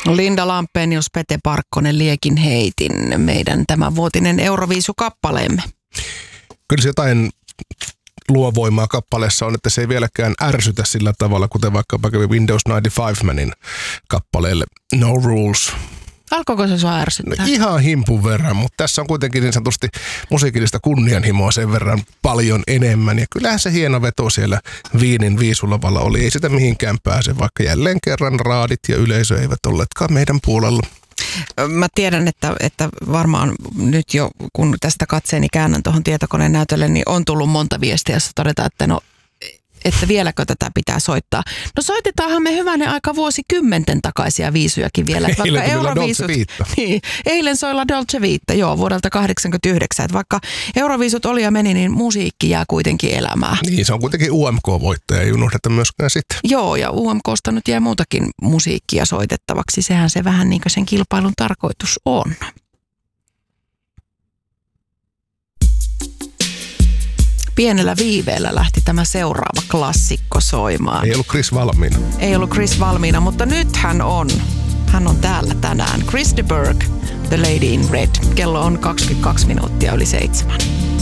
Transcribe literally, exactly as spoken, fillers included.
Linda Lampenius, Pete Parkkonen, Liekin heitin, meidän tämänvuotinen Euroviisu-kappaleemme. Kyllä se jotain luo voimaa kappaleessa on, että se ei vieläkään ärsytä sillä tavalla, kuten vaikkapa Windows yhdeksänkymmentäviisi-manin kappaleelle No Rules. Alkoiko se sua ärsyttää? No, ihan himpun verran, mutta tässä on kuitenkin niin sanotusti musiikillista kunnianhimoa sen verran paljon enemmän. Ja kyllähän se hieno veto siellä Viinin viisulavalla oli. Ei sitä mihinkään pääse, vaikka jälleen kerran raadit ja yleisö eivät olleetkaan meidän puolella. Mä tiedän, että, että varmaan nyt jo, kun tästä katseeni käännän tuohon tietokoneen näytölle, niin on tullut monta viestiä, jossa todetaan, että no, että vieläkö tätä pitää soittaa. No soitetaanhan me hyvänen aika vuosikymmenten takaisia viisujakin vielä. Eilen Euroviisut, niin, eilen soilla Dolce Vita, joo, vuodelta kahdeksankymmentäyhdeksän. Että vaikka Euroviisut oli ja meni, niin musiikki jää kuitenkin elämään. Niin, se on kuitenkin U M K-voittaja, ei unohdeta myöskään sitten. Joo, ja U M K:sta nyt jää muutakin musiikkia soitettavaksi. Sehän se vähän niin kuin sen kilpailun tarkoitus on. Pienellä viiveellä lähti tämä seuraava klassikko soimaan. Ei ollut Chris valmiina. Ei ollut Chris valmiina, mutta nyt hän on. Hän on täällä tänään. Chris de Burgh, The Lady in Red. Kello on kaksikymmentäkaksi minuuttia yli seitsemän.